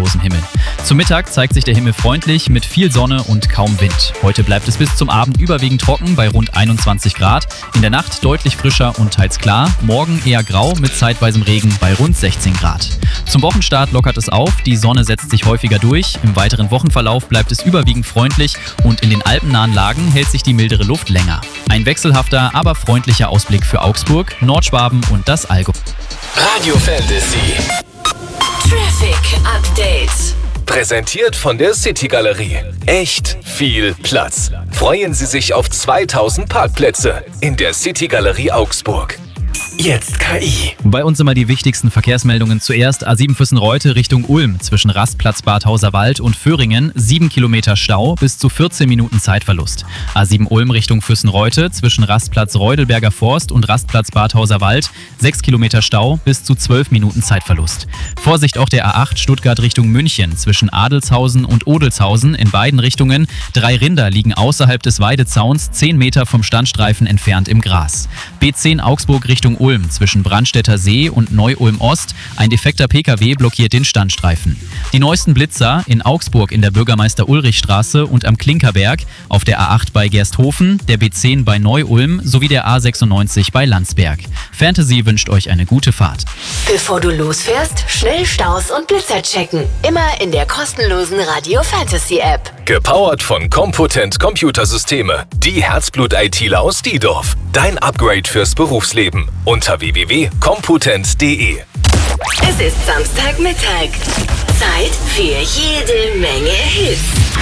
wolkenlosem Himmel. Zum Mittag zeigt sich der Himmel freundlich mit viel Sonne und kaum Wind. Heute bleibt es bis zum Abend überwiegend trocken bei rund 21 Grad. In der Nacht deutlich frischer und teils klar. Morgen eher grau mit zeitweisem Regen bei rund 16 Grad. Zum Wochenstart lockert es auf, die Sonne setzt sich häufiger durch. Im weiteren Wochenverlauf bleibt es überwiegend freundlich und in den alpennahen Lagen hält sich die mildere Luft länger. Ein wechselhafter, aber freundlicher Ausblick für Augsburg, Nordschwaben und das Allgäu. Radio Fantasy. Traffic Update. Präsentiert von der City Galerie. Echt viel Platz. Freuen Sie sich auf 2000 Parkplätze in der City Galerie Augsburg. Jetzt KI. Bei uns immer die wichtigsten Verkehrsmeldungen. Zuerst A7 Füssen-Reute Richtung Ulm zwischen Rastplatz Bad Hauserwald und Föhringen 7 Kilometer Stau bis zu 14 Minuten Zeitverlust. A7 Ulm Richtung Füssen-Reute zwischen Rastplatz Reudelberger Forst und Rastplatz Bad Hauserwald 6 Kilometer Stau bis zu 12 Minuten Zeitverlust. Vorsicht auch der A8 Stuttgart Richtung München zwischen Adelshausen und Odelshausen in beiden Richtungen. 3 Rinder liegen außerhalb des Weidezauns 10 Meter vom Standstreifen entfernt im Gras. B10 Augsburg Richtung Ulm zwischen Brandstätter See und Neu-Ulm Ost. Ein defekter Pkw blockiert den Standstreifen. Die neuesten Blitzer in Augsburg in der Bürgermeister-Ulrich-Straße und am Klinkerberg, auf der A8 bei Gersthofen, der B10 bei Neu-Ulm sowie der A96 bei Landsberg. Fantasy wünscht euch eine gute Fahrt. Bevor du losfährst, schnell Staus und Blitzer checken. Immer in der kostenlosen Radio Fantasy App. Gepowert von Compotent Computersysteme. Die Herzblut-ITler aus Diedorf. Dein Upgrade fürs Berufsleben. Unter www.compotent.de. Es ist Samstagmittag. Zeit für jede Menge Hits.